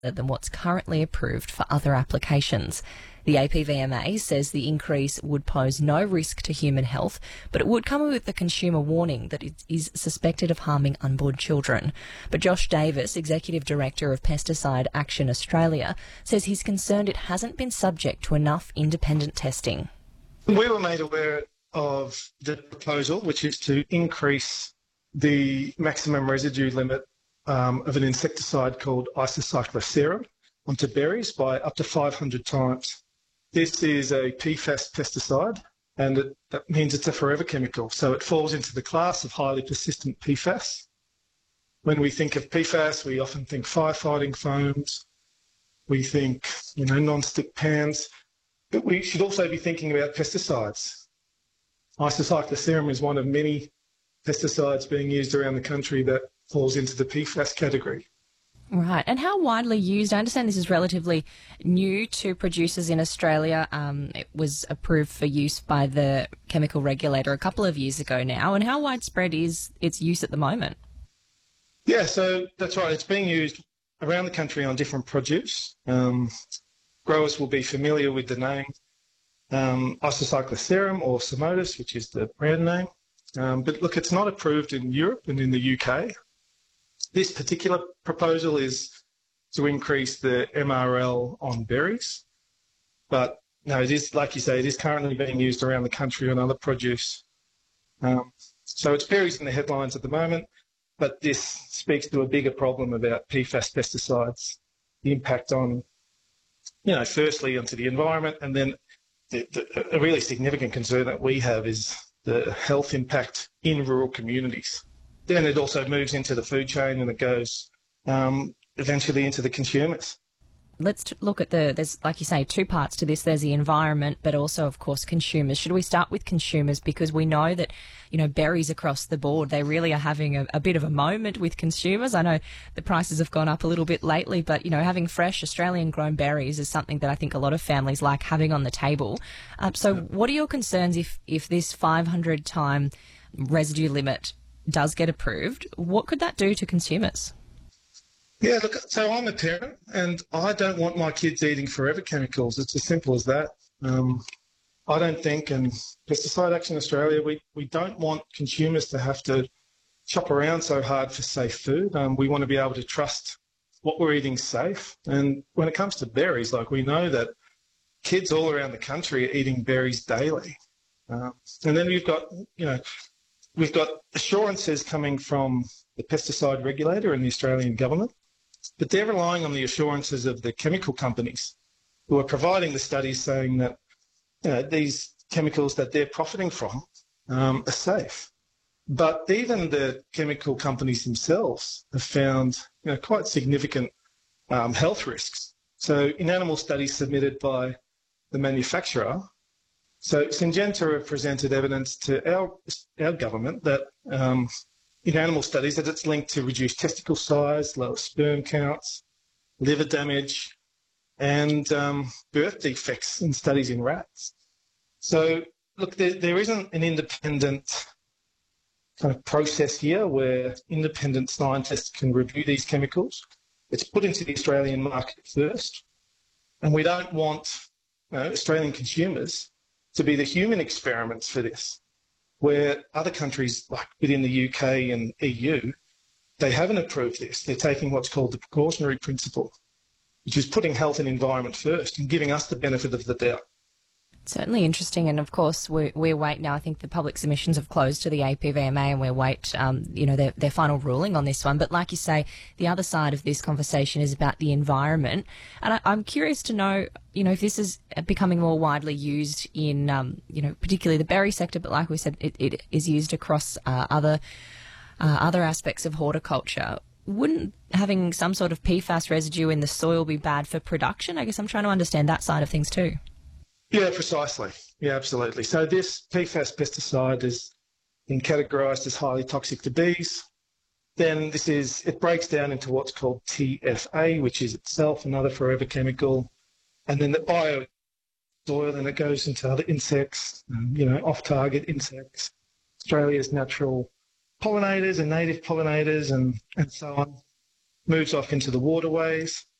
than what's currently approved for other applications. The APVMA says the increase would pose no risk to human health, but it would come with a consumer warning that it is suspected of harming unborn children. But Josh Davis, Executive Director of Pesticide Action Australia, says he's concerned it hasn't been subject to enough independent testing. We were made aware of the proposal, which is to increase the maximum residue limit of an insecticide called Isocycloserum onto berries by up to 500 times. This is a PFAS pesticide, and that means it's a forever chemical. So it falls into the class of highly persistent PFAS. When we think of PFAS, we often think firefighting foams, we think, non-stick pans, but we should also be thinking about pesticides. Isocycloserum is one of many pesticides being used around the country that falls into the PFAS category. Right. And how widely used? I understand this is relatively new to producers in Australia. It was approved for use by the chemical regulator a couple of years ago now. And how widespread is its use at the moment? Yeah, so that's right. It's being used around the country on different produce. Growers will be familiar with the name Isocycloserum or Somotis, which is the brand name. But look, it's not approved in Europe and in the UK. This particular proposal is to increase the MRL on berries. But no, it is, like you say, it is currently being used around the country on other produce. So it's berries in the headlines at the moment, but this speaks to a bigger problem about PFAS pesticides, the impact on, firstly onto the environment, and then a really significant concern that we have is the health impact in rural communities. Then it also moves into the food chain and it goes eventually into the consumers. Let's look at there's, like you say, two parts to this. There's the environment, but also, of course, consumers. Should we start with consumers? Because we know that, berries across the board, they really are having a bit of a moment with consumers. I know the prices have gone up a little bit lately, but, having fresh Australian-grown berries is something that I think a lot of families like having on the table. So what are your concerns if this 500-time residue limit does get approved? What could that do to consumers? Yeah, look, so I'm a parent and I don't want my kids eating forever chemicals. It's as simple as that. I don't think, and Pesticide Action Australia, we don't want consumers to have to shop around so hard for safe food. We want to be able to trust what we're eating safe. And when it comes to berries, we know that kids all around the country are eating berries daily. And then we've got assurances coming from the pesticide regulator and the Australian government, but they're relying on the assurances of the chemical companies who are providing the studies saying that these chemicals that they're profiting from are safe. But even the chemical companies themselves have found quite significant health risks. So in animal studies submitted by the manufacturer, so Syngenta have presented evidence to our government that in animal studies that it's linked to reduced testicle size, lower sperm counts, liver damage, and birth defects in studies in rats. So look, there isn't an independent kind of process here where independent scientists can review these chemicals. It's put into the Australian market first, and we don't want Australian consumers to be the human experiments for this, where other countries like within the UK and EU, they haven't approved this. They're taking what's called the precautionary principle, which is putting health and environment first and giving us the benefit of the doubt. Certainly interesting, and of course we wait now. I think the public submissions have closed to the APVMA, and we wait, their final ruling on this one. But like you say, the other side of this conversation is about the environment, and I'm curious to know, if this is becoming more widely used in, particularly the berry sector, but like we said, it is used across other aspects of horticulture. Wouldn't having some sort of PFAS residue in the soil be bad for production? I guess I'm trying to understand that side of things too. Yeah, precisely. Yeah, absolutely. So this PFAS pesticide has been categorised as highly toxic to bees. Then it breaks down into what's called TFA, which is itself another forever chemical. And then the bio soil, and it goes into other insects, off-target insects, Australia's natural pollinators and native pollinators and so on. Moves off into the waterways.